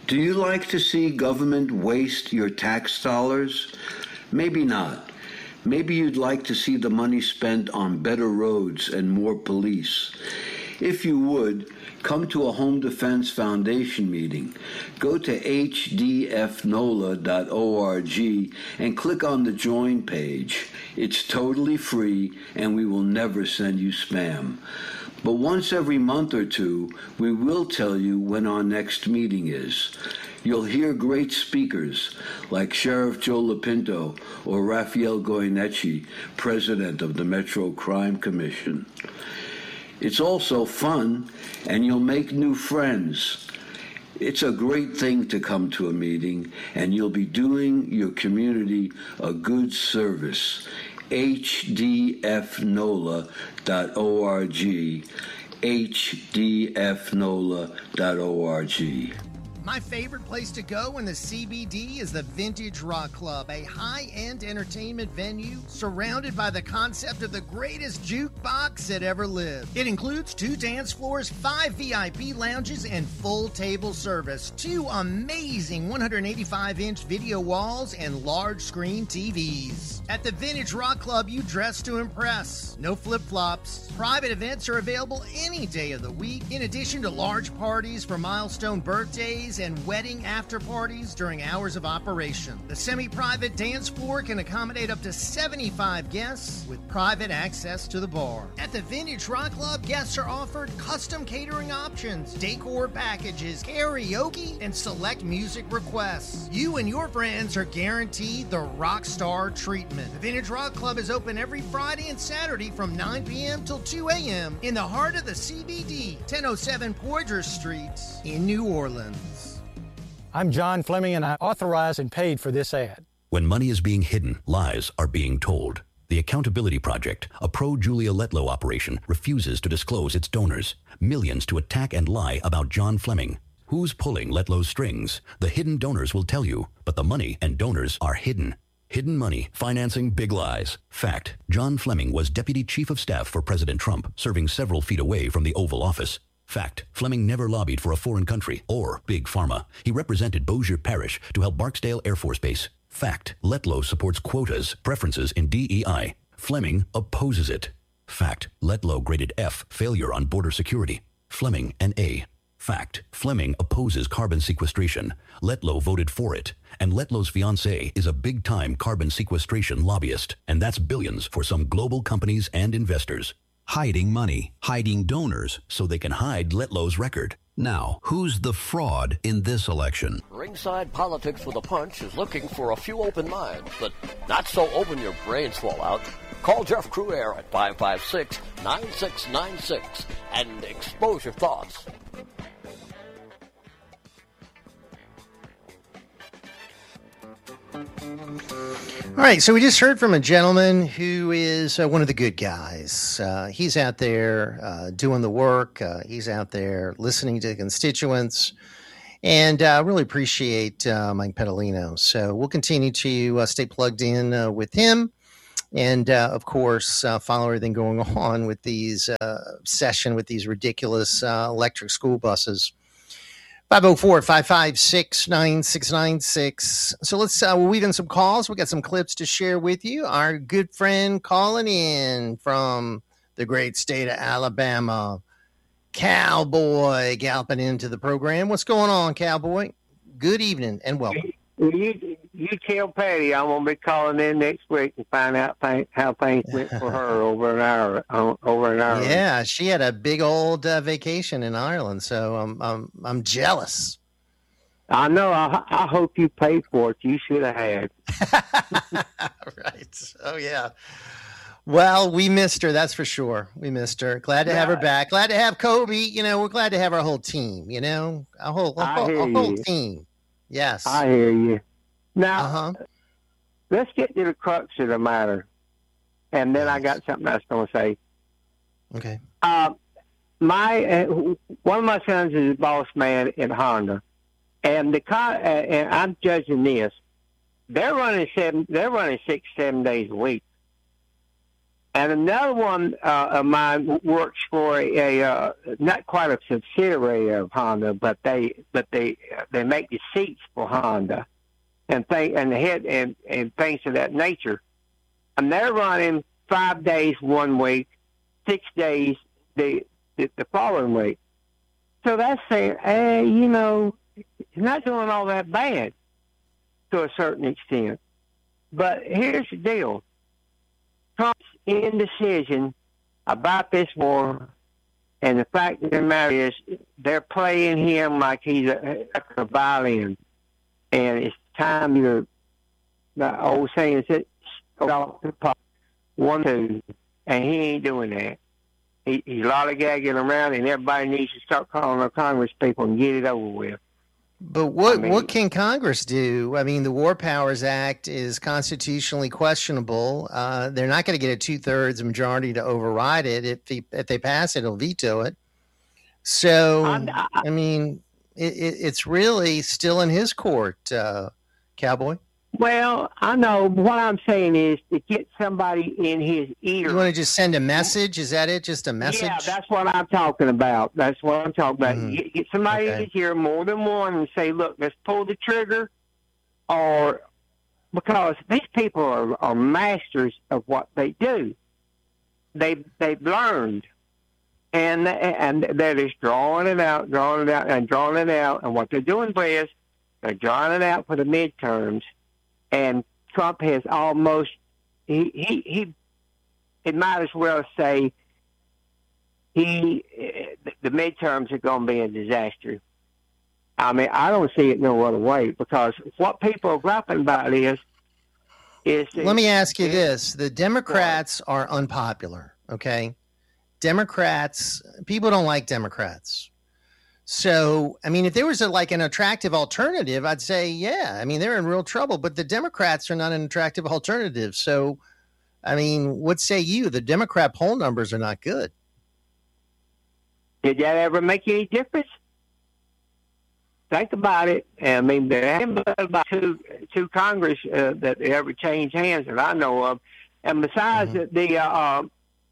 Do you like to see government waste your tax dollars? Maybe not. Maybe you'd like to see the money spent on better roads and more police. If you would, come to a Home Defense Foundation meeting. Go to hdfnola.org and click on the Join page. It's totally free, and we will never send you spam. But once every month or two, we will tell you when our next meeting is. You'll hear great speakers like Sheriff Joe Lopinto or Rafael Goyeneche, President of the Metro Crime Commission. It's also fun, and you'll make new friends. It's a great thing to come to a meeting, and you'll be doing your community a good service. hdfnola.org, hdfnola.org. My favorite place to go in the CBD is the Vintage Rock Club, a high-end entertainment venue surrounded by the concept of the greatest jukebox that ever lived. It includes 2 dance floors, 5 VIP lounges, and full table service, 2 amazing 185-inch video walls, and large-screen TVs. At the Vintage Rock Club, you dress to impress. No flip-flops. Private events are available any day of the week, in addition to large parties for milestone birthdays and wedding after parties during hours of operation. The semi-private dance floor can accommodate up to 75 guests with private access to the bar. At the Vintage Rock Club, guests are offered custom catering options, decor packages, karaoke, and select music requests. You and your friends are guaranteed the rock star treatment. The Vintage Rock Club is open every Friday and Saturday from 9 p.m. till 2 a.m. in the heart of the CBD, 1007 Poydras Street in New Orleans. I'm John Fleming, and I authorized and paid for this ad. When money is being hidden, lies are being told. The Accountability Project, a pro-Julia Letlow operation, refuses to disclose its donors. Millions to attack and lie about John Fleming. Who's pulling Letlow's strings? The hidden donors will tell you, but the money and donors are hidden. Hidden money, financing big lies. Fact, John Fleming was Deputy Chief of Staff for President Trump, serving several feet away from the Oval Office. Fact, Fleming never lobbied for a foreign country or Big Pharma. He represented Bossier Parish to help Barksdale Air Force Base. Fact, Letlow supports quotas, preferences in DEI. Fleming opposes it. Fact, Letlow graded F, failure on border security. Fleming an A. Fact, Fleming opposes carbon sequestration. Letlow voted for it. And Letlow's fiancée is a big-time carbon sequestration lobbyist. And that's billions for some global companies and investors. Hiding money, hiding donors, so they can hide Letlow's record. Now, who's the fraud in this election? Ringside Politics with a Punch is looking for a few open minds, but not so open your brains fall out. Call Jeff Cruaire at 556-9696 and expose your thoughts. All right, so we just heard from a gentleman who is one of the good guys. He's out there doing the work. He's out there listening to the constituents. And I really appreciate Mike Petalino. So we'll continue to stay plugged in with him. And, of course, follow everything going on with these session with these ridiculous electric school buses. 504-556-9696. So let's we'll weave in some calls. We got some clips to share with you. Our good friend calling in from the great state of Alabama, Cowboy, galloping into the program. What's going on, Cowboy? Good evening and welcome. You tell Patty I'm gonna be calling in next week and find out how things went for her over in Ireland. Yeah, she had a big old vacation in Ireland, so I'm jealous. I know. I hope you paid for it. You should have had. Right. Oh yeah. Well, we missed her. That's for sure. We missed her. Glad to have her back. Glad to have Kobe. You know, we're glad to have our whole team. You know, a whole team. Yes, I hear you. Now, let's get to the crux of the matter, and then I got something else I'm going to say. Okay. One of my sons is a boss man at Honda, and and I'm judging this. They're running 6-7 days a week, And another one of mine works for a not quite a subsidiary of Honda, but they make the seats for Honda and things of that nature. And they're running 5 days one week, 6 days the following week. So that's saying, hey, it's not doing all that bad to a certain extent. But here's the deal. Trump's indecision about this war, and the fact of the matter is they're playing him like he's a violin. And it's time the old saying is, off the pot, 1, 2, and he ain't doing that. He's lollygagging around, and everybody needs to start calling our Congress people and get it over with. But what can Congress do? I mean, the War Powers Act is constitutionally questionable. They're not going to get a 2/3 majority to override it. If they pass it, it'll veto it. So, I mean, it's really still in his court, Cowboy. Well, I know. What I'm saying is to get somebody in his ear. You want to just send a message? Is that it? Just a message? Yeah, that's what I'm talking about. Get somebody in his ear, more than one, and say, look, let's pull the trigger. Or because these people are masters of what they do. They've learned. And they're just drawing it out. And what they're doing is they're drawing it out for the midterms. And Trump has almost it might as well say the midterms are going to be a disaster. I mean, I don't see it no other way, because what people are grappling about is let me ask you this. The Democrats are unpopular, okay? People don't like Democrats. So, I mean, if there was an attractive alternative, I'd say, yeah, I mean, they're in real trouble, but the Democrats are not an attractive alternative. So, I mean, what say you? The Democrat poll numbers are not good. Did that ever make any difference? Think about it. I mean, there haven't been about two Congress that ever changed hands that I know of. And besides, the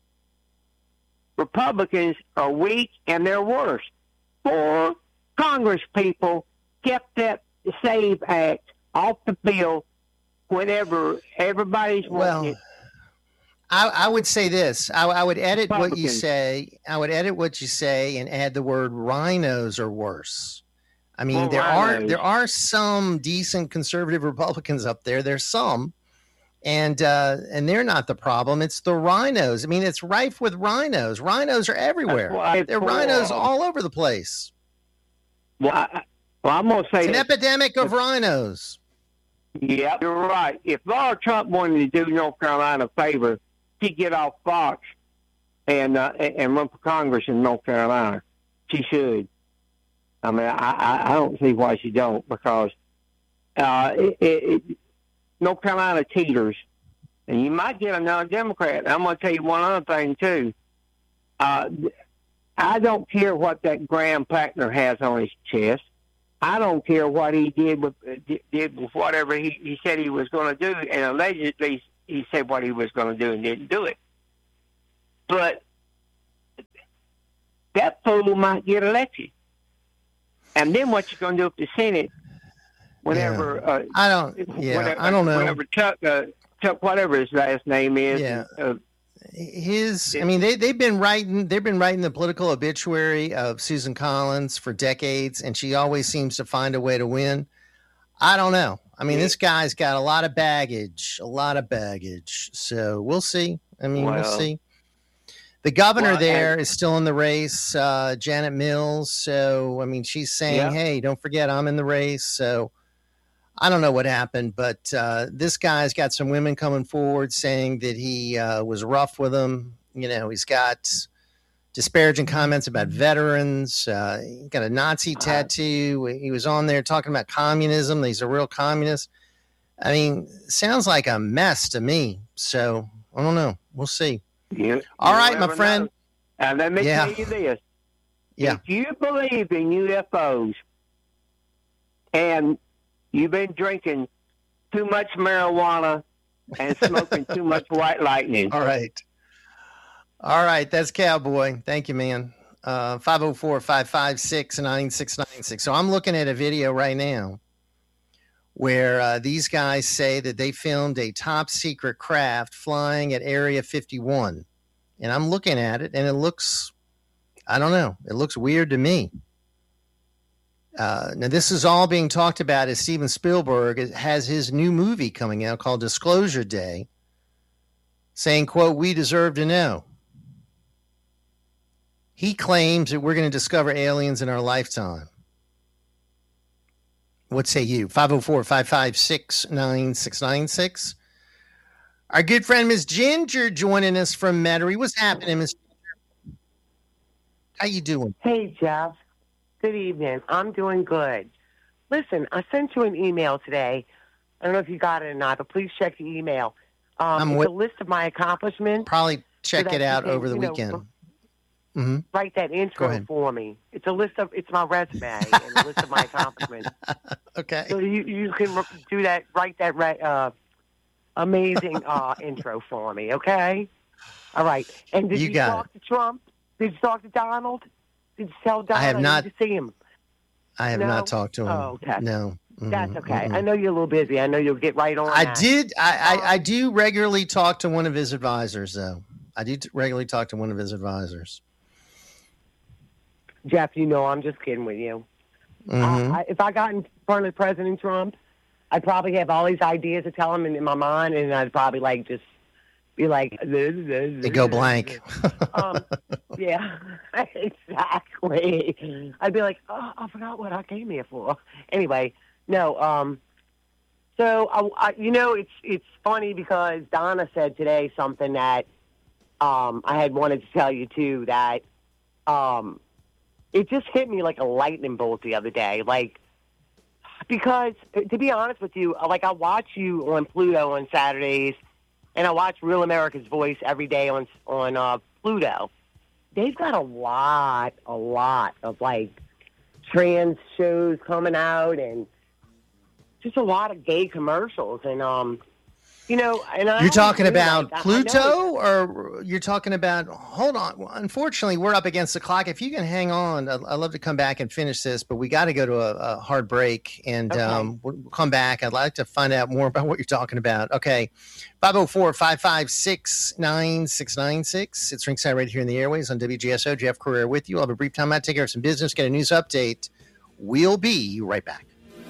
Republicans are weak and they're worse. 4 Congress people kept that SAVE Act off the bill whenever everybody's wanting it. I would say this. I would edit what you say. I would edit what you say and add the word rhinos are worse. I mean, there are some decent conservative Republicans up there. There's some, and they're not the problem. It's the rhinos. I mean, it's rife with rhinos. Rhinos are everywhere. There are rhinos all over the place. Well, I'm going to say it's an epidemic of rhinos. Yeah, you're right. If Laura Trump wanted to do North Carolina a favor, she'd get off Fox and run for Congress in North Carolina. She should. I mean, I don't see why she don't, because North Carolina teeters, and you might get another Democrat. I'm going to tell you one other thing, too. I don't care what that Graham Packner has on his chest. I don't care what he did with whatever he said he was going to do, and allegedly he said what he was going to do and didn't do it. But that fool might get elected. And then what you going to do with the Senate? Whenever I don't know. Whenever Chuck, whatever his last name is. Yeah. I mean, they've been writing the political obituary of Susan Collins for decades, and she always seems to find a way to win. I don't know. I mean, this guy's got a lot of baggage. So we'll see. I mean, we'll see. The governor there is still in the race, Janet Mills. So, I mean, she's saying, hey, don't forget I'm in the race. So I don't know what happened, but this guy's got some women coming forward saying that he was rough with them. You know, he's got disparaging comments about veterans. He got a Nazi tattoo. He was on there talking about communism. He's a real communist. I mean, sounds like a mess to me. So I don't know. We'll see. All right, my friend. And let me tell you this. If you believe in UFOs and you've been drinking too much marijuana and smoking too much white lightning. All right. All right, that's Cowboy. Thank you, man. 504-556-9696. So I'm looking at a video right now where these guys say that they filmed a top secret craft flying at Area 51. And I'm looking at it, and it looks, I don't know, it looks weird to me. Now, this is all being talked about as Steven Spielberg has his new movie coming out called Disclosure Day, saying, quote, "We deserve to know." He claims that we're going to discover aliens in our lifetime. What say you? 504-556-9696. Our good friend, Miss Ginger, joining us from Metairie. What's happening, Miss Ginger? How you doing? Hey, Jeff. Good evening. I'm doing good. Listen, I sent you an email today. I don't know if you got it or not, but please check the email. It's a list of my accomplishments. Probably check it out over the weekend. Write that intro for me. It's my resume and a list of my accomplishments. Okay. So you can do that, write that amazing intro for me, okay? All right. And did you talk to Trump? Did you talk to Donald? Did you tell Donald? I have not. To see him? I have not talked to him. Oh, okay. No. That's okay. I know you're a little busy. I know you'll get right on I do regularly talk to one of his advisors, though. I do regularly talk to one of his advisors. Jeff, you know I'm just kidding with you. If I got in front of President Trump, I'd probably have all these ideas to tell him in my mind, and I'd probably just be like... They go blank. Yeah, exactly. I'd be like, oh, I forgot what I came here for. Anyway, no. So, it's funny because Donna said today something that I had wanted to tell you, too, that... it just hit me like a lightning bolt the other day. Because, to be honest with you, I watch you on Pluto on Saturdays, and I watch Real America's Voice every day on Pluto. They've got a lot of, trans shows coming out and just a lot of gay commercials. And, and you're talking about Pluto, or you're talking about? Hold on. Unfortunately, we're up against the clock. If you can hang on, I'd love to come back and finish this, but we got to go to a hard break, and we'll come back. I'd like to find out more about what you're talking about. Okay, 504-556-9696. It's Ringside right here in the airways on WGSO. Jeff Crouere with you. I'll have a brief time out, take care of some business, get a news update. We'll be right back.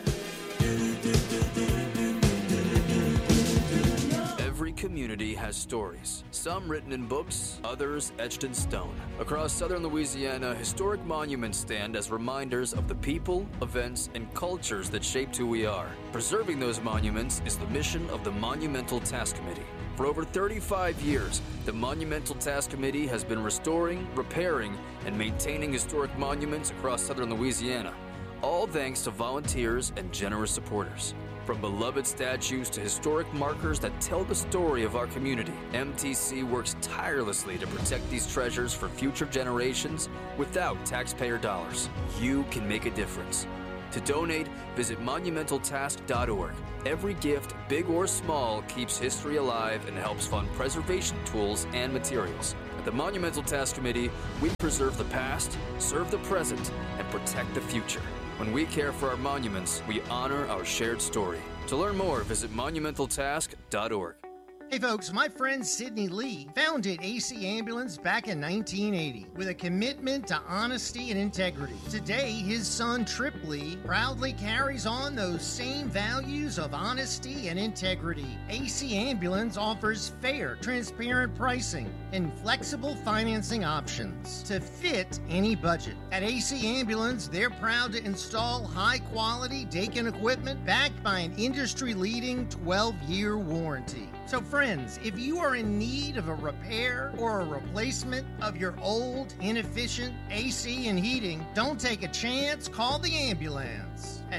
Community has stories, some written in books, others etched in stone. Across southern Louisiana, historic monuments stand as reminders of the people, events, and cultures that shaped who we are. Preserving those monuments is the mission of the Monumental Task Committee. For over 35 years, the Monumental Task Committee has been restoring, repairing, and maintaining historic monuments across southern Louisiana, all thanks to volunteers and generous supporters. From beloved statues to historic markers that tell the story of our community, MTC works tirelessly to protect these treasures for future generations without taxpayer dollars. You can make a difference. To donate, visit monumentaltask.org. Every gift, big or small, keeps history alive and helps fund preservation tools and materials. At the Monumental Task Committee, we preserve the past, serve the present, and protect the future. When we care for our monuments, we honor our shared story. To learn more, visit monumentaltask.org. Hey folks, my friend Sidney Lee founded AC Ambulance back in 1980 with a commitment to honesty and integrity. Today, his son Trip Lee proudly carries on those same values of honesty and integrity. AC Ambulance offers fair, transparent pricing and flexible financing options to fit any budget. At AC Ambulance, they're proud to install high-quality Daikin equipment backed by an industry-leading 12-year warranty. So friends, if you are in need of a repair or a replacement of your old, inefficient AC and heating, don't take a chance. Call the ambulance at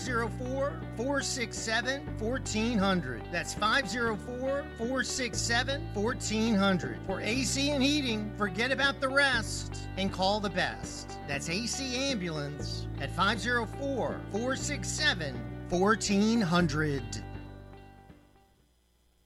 504-467-1400. That's 504-467-1400. For AC and heating, forget about the rest and call the best. That's AC Ambulance at 504-467-1400. 1400.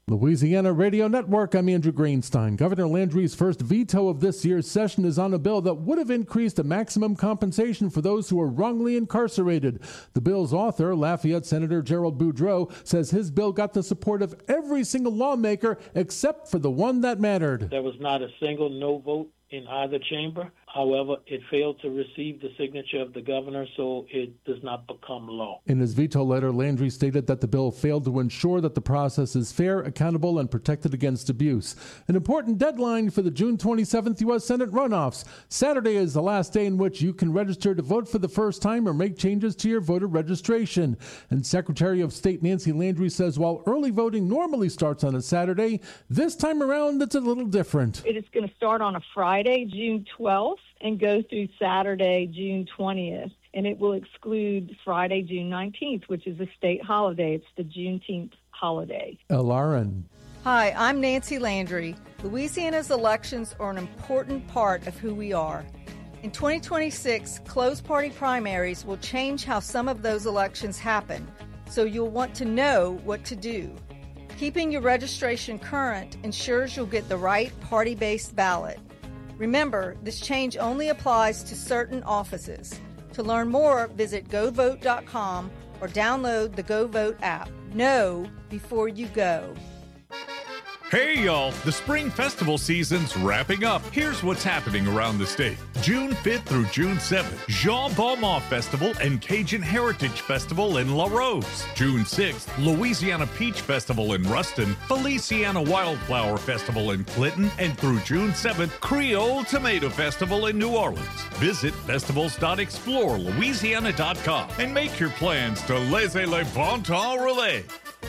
Louisiana Radio Network, I'm Andrew Greenstein. Governor Landry's first veto of this year's session is on a bill that would have increased the maximum compensation for those who are wrongly incarcerated. The bill's author, Lafayette Senator Gerald Boudreaux, says his bill got the support of every single lawmaker except for the one that mattered. There was not a single no vote in either chamber. However, it failed to receive the signature of the governor, so it does not become law. In his veto letter, Landry stated that the bill failed to ensure that the process is fair, accountable, and protected against abuse. An important deadline for the June 27th U.S. Senate runoffs. Saturday is the last day in which you can register to vote for the first time or make changes to your voter registration. And Secretary of State Nancy Landry says while early voting normally starts on a Saturday, this time around it's a little different. It is going to start on a Friday, June 12th. And go through Saturday, June 20th. And it will exclude Friday, June 19th, which is a state holiday. It's the Juneteenth holiday. Lauren. Hi, I'm Nancy Landry. Louisiana's elections are an important part of who we are. In 2026, closed party primaries will change how some of those elections happen, so you'll want to know what to do. Keeping your registration current ensures you'll get the right party-based ballot. Remember, this change only applies to certain offices. To learn more, visit govote.com or download the GoVote app. Know before you go. Hey, y'all. The Spring Festival season's wrapping up. Here's what's happening around the state. June 5th through June 7th, Jean Beaumont Festival and Cajun Heritage Festival in La Rose. June 6th, Louisiana Peach Festival in Ruston, Feliciana Wildflower Festival in Clinton, and through June 7th, Creole Tomato Festival in New Orleans. Visit festivals.explorelouisiana.com and make your plans to laissez le bon temps relais.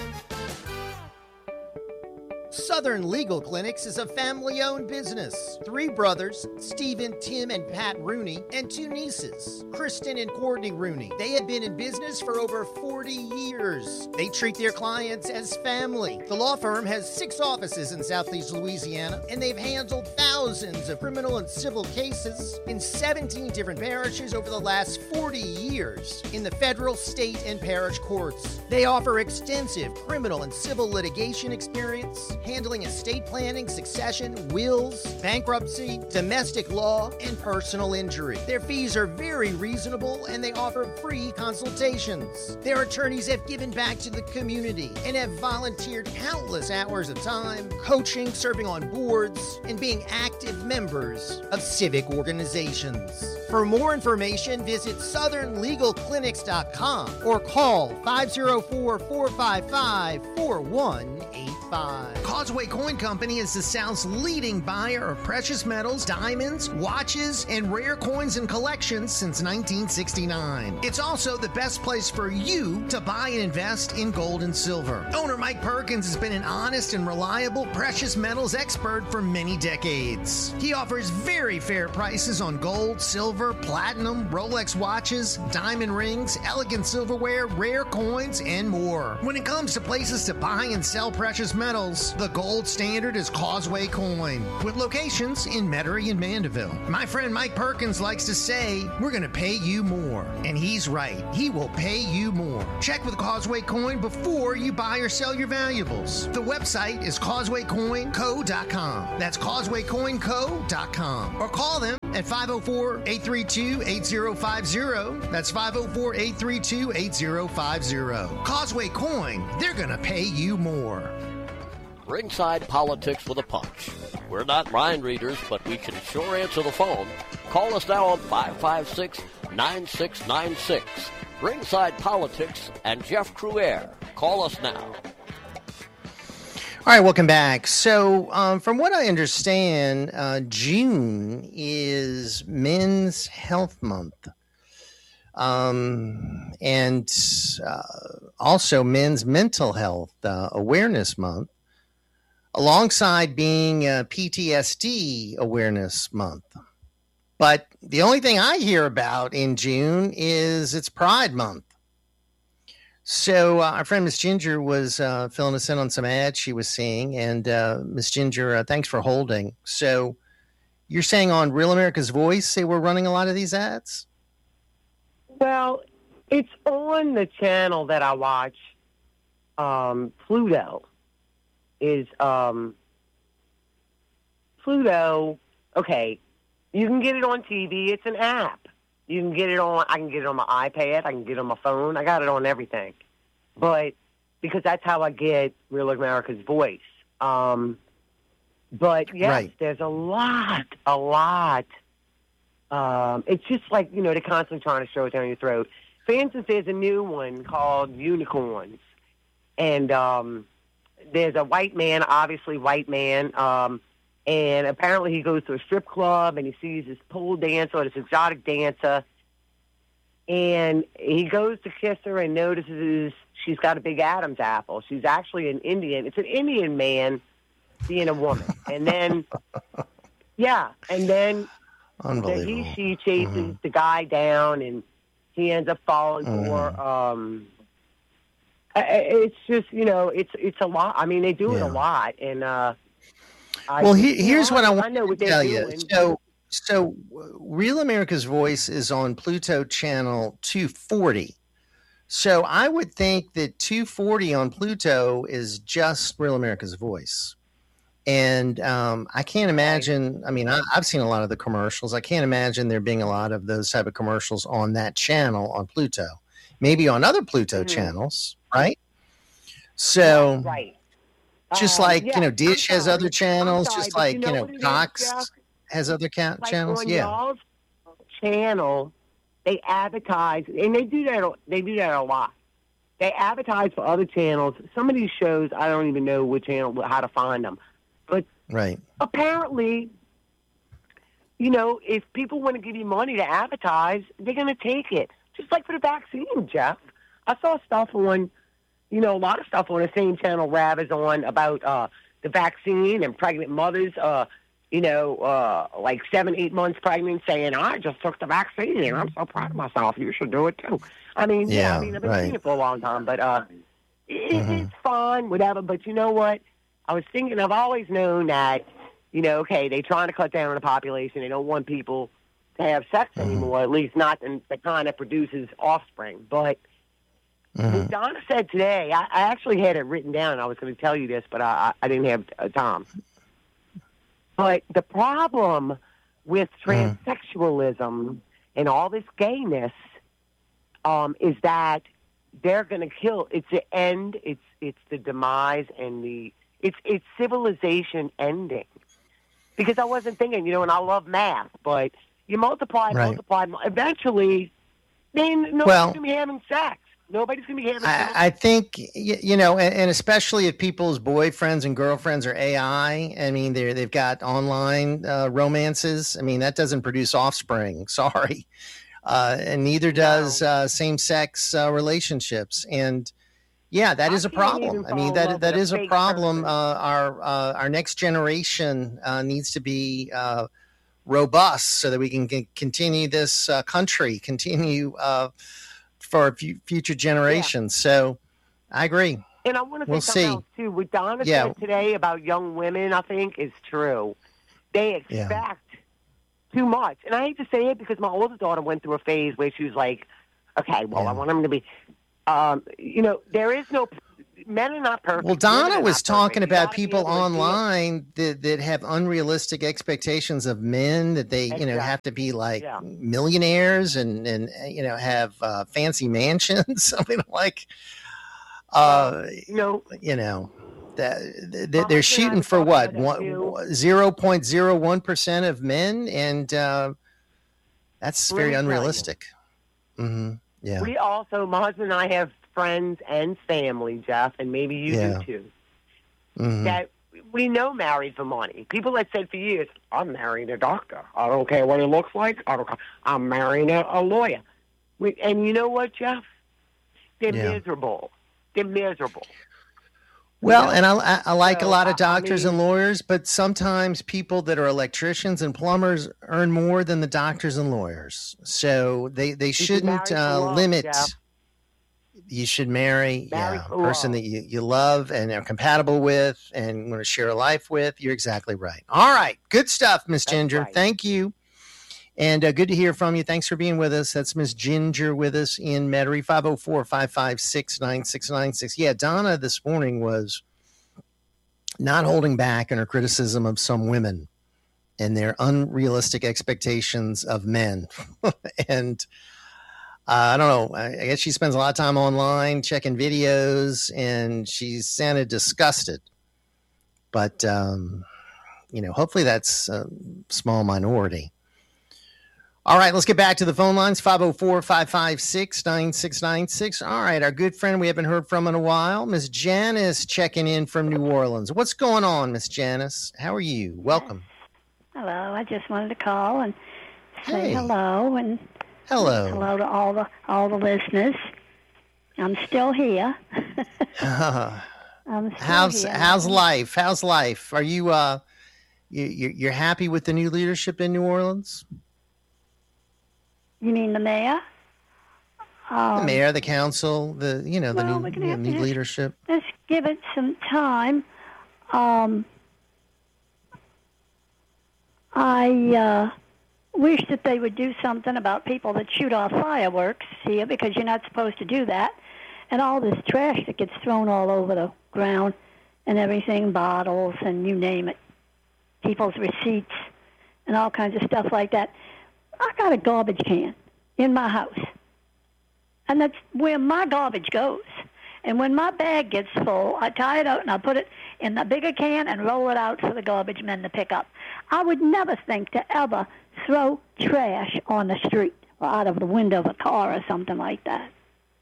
Southern Legal Clinics is a family-owned business. 3 brothers, Stephen, Tim, and Pat Rooney, and 2 nieces, Kristen and Courtney Rooney. They have been in business for over 40 years. They treat their clients as family. The law firm has 6 offices in Southeast Louisiana, and they've handled thousands of criminal and civil cases in 17 different parishes over the last 40 years in the federal, state, and parish courts. They offer extensive criminal and civil litigation experience, handling estate planning, succession, wills, bankruptcy, domestic law, and personal injury. Their fees are very reasonable and they offer free consultations. Their attorneys have given back to the community and have volunteered countless hours of time, coaching, serving on boards, and being active members of civic organizations. For more information, visit southernlegalclinics.com or call 504-455-4185. Causeway Coin Company is the South's leading buyer of precious metals, diamonds, watches, and rare coins and collections since 1969. It's also the best place for you to buy and invest in gold and silver. Owner Mike Perkins has been an honest and reliable precious metals expert for many decades. He offers very fair prices on gold, silver, platinum, Rolex watches, diamond rings, elegant silverware, rare coins, and more. When it comes to places to buy and sell precious metals, the gold standard is Causeway Coin, with locations in Metairie and Mandeville. My friend Mike Perkins likes to say, we're going to pay you more. And he's right. He will pay you more. Check with Causeway Coin before you buy or sell your valuables. The website is causewaycoinco.com. That's causewaycoinco.com. Or call them at 504-832-8050. That's 504-832-8050. Causeway Coin, they're going to pay you more. Ringside Politics with a Punch. We're not mind readers, but we can sure answer the phone. Call us now on 556-9696. Ringside Politics and Jeff Cruere. Call us now. All right, welcome back. So, from what I understand, June is Men's Health Month. And also Men's Mental Health Awareness Month, alongside being PTSD Awareness Month. But the only thing I hear about in June is it's Pride Month. So our friend Miss Ginger was filling us in on some ads she was seeing. And Miss Ginger, thanks for holding. So you're saying on Real America's Voice they were running a lot of these ads? Well, it's on the channel that I watch, Pluto. is Pluto. Okay, you can get it on TV. It's an app. You can get it on. I can get it on my iPad. I can get it on my phone. I got it on everything. But because that's how I get Real America's Voice. But yes, Right. there's a lot. It's just like, they're constantly trying to show it down your throat. For instance, there's a new one called Unicorns. And there's a white man, obviously white man, and apparently he goes to a strip club and he sees this pole dancer, this exotic dancer, and he goes to kiss her and notices she's got a big Adam's apple. She's actually an Indian. It's an Indian man being a woman. And then, and then Unbelievable. she chases the guy down, and he ends up falling for. It's just, it's a lot. I mean, they do it a lot, and here's what I want know to what they're tell you. doing. So Real America's Voice is on Pluto channel 240. So I would think that 240 on Pluto is just Real America's Voice. And I can't imagine, I mean, I've seen a lot of the commercials. I can't imagine there being a lot of those type of commercials on that channel on Pluto. Maybe on other Pluto channels, right? So, just like, Dish has other channels, just like, Cox has other channels. On Yeah. y'all's channel, they advertise, and they do that a lot. They advertise for other channels. Some of these shows, I don't even know which channel, how to find them. But right. apparently, if people want to give you money to advertise, they're going to take it. Just like for the vaccine, Jeff. I saw stuff on, a lot of stuff on the same channel Rav is on about the vaccine and pregnant mothers, like 7-8 months pregnant, saying, I just took the vaccine and I'm so proud of myself. You should do it too. I mean, I've been seeing it for a long time, but it's fun, whatever. But you know what? I was thinking, I've always known that, they're trying to cut down on the population. They don't want people to have sex anymore, at least not the kind that produces offspring. But what Donna said today, I actually had it written down. I was going to tell you this, but I didn't have time. But the problem with transsexualism and all this gayness is that they're going to kill. It's the end. It's the demise and it's civilization ending. Because I wasn't thinking, and I love math, but you multiply, eventually, then nobody's going to be having sex. Nobody's going to be having sex. I think, and especially if people's boyfriends and girlfriends are AI, I mean, they've got online romances. I mean, that doesn't produce offspring. Sorry. And neither does same-sex relationships. And yeah, that is a problem. I mean, that is a problem. Our next generation needs to be robust so that we can continue this country, for future generations. So I agree. And I want to say something else, too. What Donna said today about young women, I think, is true. They expect too much. And I hate to say it because my oldest daughter went through a phase where she was like, okay, well, I want them to be... there is no... Men are not perfect. Well, Donna was talking about people online that have unrealistic expectations of men, that they, have to be like millionaires and have fancy mansions, something like, that they're shooting for what? 0.01% of men. And that's very unrealistic. Yeah. We also, my husband and I have friends and family, Jeff, and maybe you do too, that we know married for money. People that said for years, I'm marrying a doctor. I don't care what it looks like. I'm marrying a lawyer. And you know what, Jeff? They're miserable. They're miserable. Well, and I like a lot of doctors and lawyers, but sometimes people that are electricians and plumbers earn more than the doctors and lawyers. So they shouldn't limit... Jeff. You should marry a person that you love and are compatible with and want to share a life with. You're exactly right. All right. Good stuff, Miss Ginger. Right. Thank you. And good to hear from you. Thanks for being with us. That's Miss Ginger with us in Metairie, 504-556-9696. Yeah, Donna this morning was not holding back in her criticism of some women and their unrealistic expectations of men. And I don't know, I guess she spends a lot of time online checking videos, and she sounded disgusted. But, hopefully that's a small minority. All right, let's get back to the phone lines, 504-556-9696. All right, our good friend we haven't heard from in a while, Miss Janice, checking in from New Orleans. What's going on, Miss Janice? How are you? Welcome. Hello, I just wanted to call and say hello and hello to all the listeners. I'm still here. I'm still here. How's life? How's life? Are you you're happy with the new leadership in New Orleans? You mean the mayor? The mayor, the council, the new leadership. Let's give it some time. I wish that they would do something about people that shoot off fireworks here, because you're not supposed to do that. And all this trash that gets thrown all over the ground and everything, bottles and you name it, people's receipts and all kinds of stuff like that. I got a garbage can in my house, and that's where my garbage goes. And when my bag gets full, I tie it out and I put it in the bigger can and roll it out for the garbage men to pick up. I would never think to ever throw trash on the street or out of the window of a car or something like that.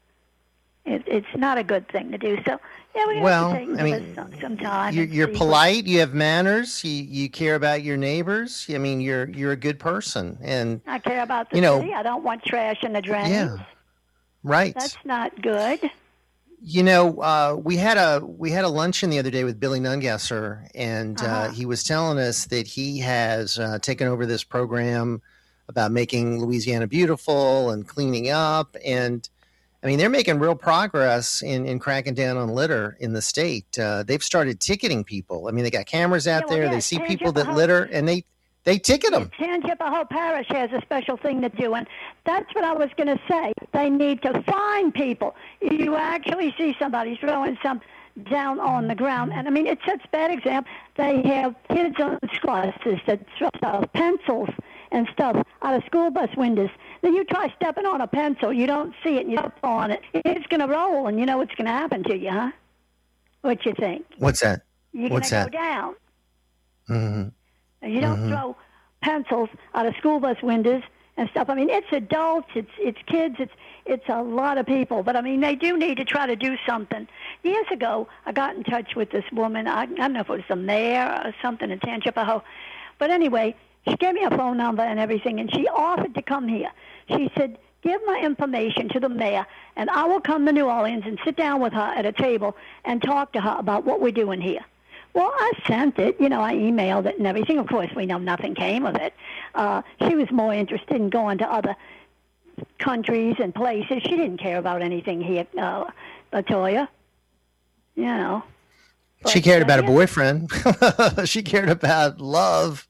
It's not a good thing to do. So, yeah, we have to take some time. You're polite. You have manners. You care about your neighbors. I mean, you're a good person, and I care about the city. I don't want trash in the drains. Yeah, right. That's not good. We had a luncheon the other day with Billy Nungesser, and he was telling us that he has taken over this program about making Louisiana beautiful and cleaning up. And I mean, they're making real progress in cracking down on litter in the state. They've started ticketing people. I mean, they got cameras out there. They see people that litter, and they ticket them. Tangipahoa Parish has a special thing to do, and that's what I was going to say. They need to fine people. You actually see somebody throwing some down on the ground, and I mean, it sets bad example. They have kids on school buses that throw stuff, pencils and stuff out of school bus windows. Then you try stepping on a pencil, you don't see it, and you step on it. It's going to roll, and you know what's going to happen to you, huh? What you think? What's that? You're going to go down. Mm-hmm. You don't throw pencils out of school bus windows and stuff. I mean, it's adults, it's kids, it's a lot of people. But, I mean, they do need to try to do something. Years ago, I got in touch with this woman. I don't know if it was the mayor or something in Tangipahoa. But anyway, she gave me a phone number and everything, and she offered to come here. She said, give my information to the mayor, and I will come to New Orleans and sit down with her at a table and talk to her about what we're doing here. Well, I sent it. I emailed it and everything. Of course, we know nothing came of it. She was more interested in going to other countries and places. She didn't care about anything here, Latoya. But, she cared about a boyfriend. She cared about love.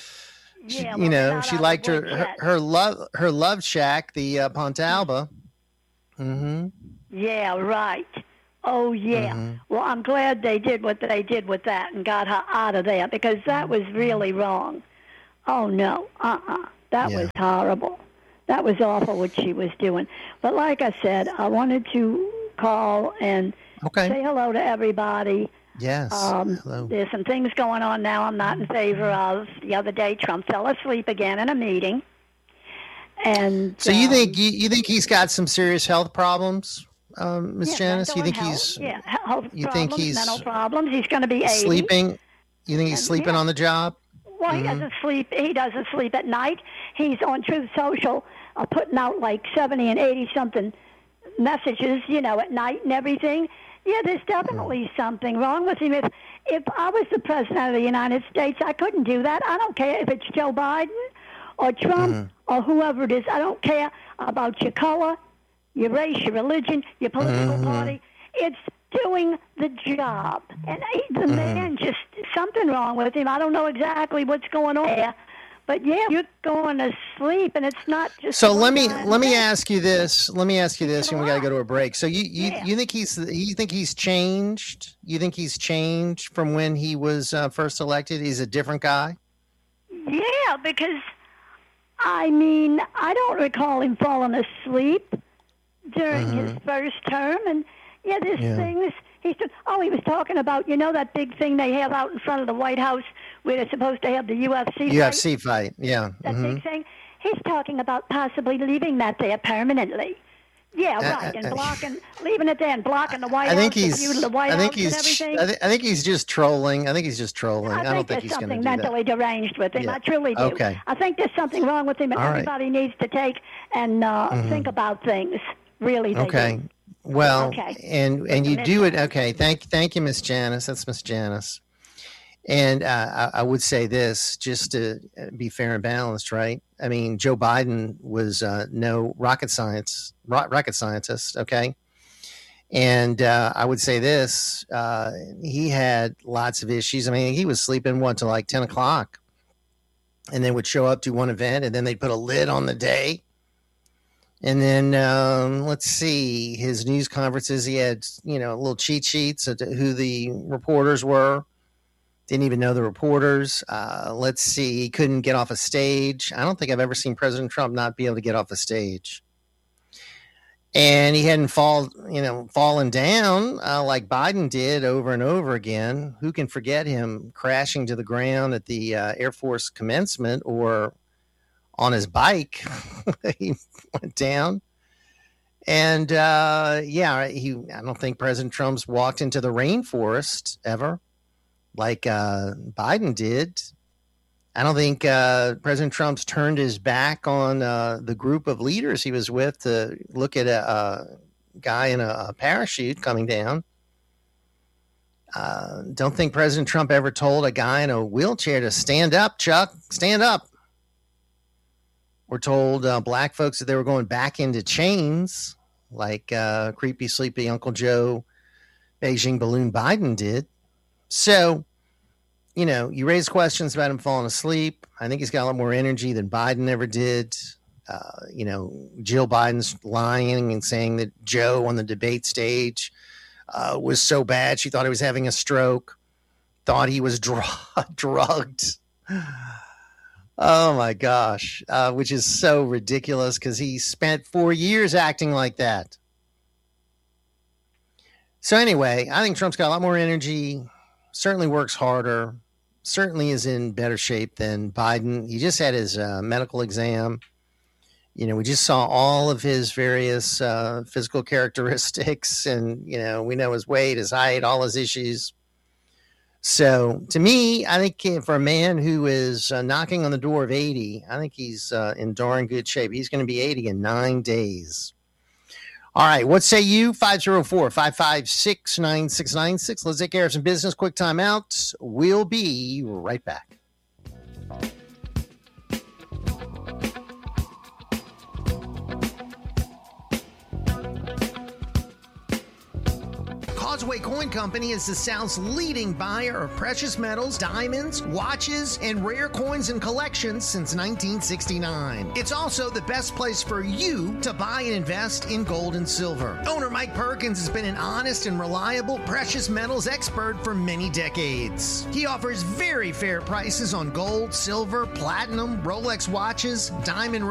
Yeah, she liked her love shack, the Pontalba. Mm-hmm. Yeah, right. Oh, yeah. Mm-hmm. Well, I'm glad they did what they did with that and got her out of there, because that was really wrong. Oh, no. That was horrible. That was awful what she was doing. But like I said, I wanted to call and say hello to everybody. Yes. Hello. There's some things going on now I'm not in favor of. The other day, Trump fell asleep again in a meeting. And so you think he's got some serious health problems? Miss Janice, you think health think he's mental problems? He's going to be 80. Sleeping? You think he's sleeping on the job? Well, he doesn't sleep. He doesn't sleep at night. He's on Truth Social, putting out like 70 and 80 something messages, at night and everything. Yeah, there's definitely something wrong with him. If I was the president of the United States, I couldn't do that. I don't care if it's Joe Biden or Trump or whoever it is. I don't care about your color, your race, your religion, your political party. It's doing the job. And the man, just something wrong with him. I don't know exactly what's going on there, But yeah, you're going to sleep, and it's not just. So let me ask you this. Let me ask you this, and we got to go to a break. So you think he's changed? You think he's changed from when he was first elected? He's a different guy. Yeah, because I mean, I don't recall him falling asleep during his first term, and there's things. He was talking about, that big thing they have out in front of the White House where they're supposed to have the UFC fight. Yeah. That big thing. He's talking about possibly leaving that there permanently. Yeah, right. And leaving it there and blocking the White House. I think he's and everything. I think he's just trolling. I think don't think he's going to do that. There's something mentally deranged with him. Yeah. I truly do. Okay. I think there's something wrong with him, and everybody needs to take and think about things. Really, they do. Well, okay. and you do it. Okay. Thank you, Miss Janice. That's Miss Janice. And I would say this, just to be fair and balanced, right? I mean, Joe Biden was no rocket scientist, okay? And I would say this, he had lots of issues. I mean, he was sleeping, till like 10 o'clock, and then would show up to one event, and then they'd put a lid on the day. And then, let's see, his news conferences, he had, little cheat sheets of who the reporters were. Didn't even know the reporters. Let's see, he couldn't get off a stage. I don't think I've ever seen President Trump not be able to get off a stage. And he hadn't fallen down like Biden did over and over again. Who can forget him crashing to the ground at the Air Force commencement, or on his bike? He went down. And I don't think President Trump's walked into the rainforest ever like Biden did. I don't think President Trump's turned his back on the group of leaders he was with to look at a guy in a parachute coming down. Don't think President Trump ever told a guy in a wheelchair to stand up, Chuck, stand up. Or told black folks that they were going back into chains like creepy, sleepy Uncle Joe Beijing Balloon Biden did. So, you raise questions about him falling asleep. I think he's got a lot more energy than Biden ever did. Jill Biden's lying and saying that Joe on the debate stage was so bad she thought he was having a stroke, thought he was drugged. Oh, my gosh, which is so ridiculous because he spent 4 years acting like that. So anyway, I think Trump's got a lot more energy, certainly works harder, certainly is in better shape than Biden. He just had his medical exam. We just saw all of his various physical characteristics, and, we know his weight, his height, all his issues. So to me, I think for a man who is knocking on the door of 80, I think he's in darn good shape. He's going to be 80 in 9 days. All right. What say you? 504-556-9696. Let's take care of some business. Quick time out. We'll be right back. Causeway Coin Company is the South's leading buyer of precious metals, diamonds, watches, and rare coins and collections since 1969. It's also the best place for you to buy and invest in gold and silver. Owner Mike Perkins has been an honest and reliable precious metals expert for many decades. He offers very fair prices on gold, silver, platinum, Rolex watches, diamond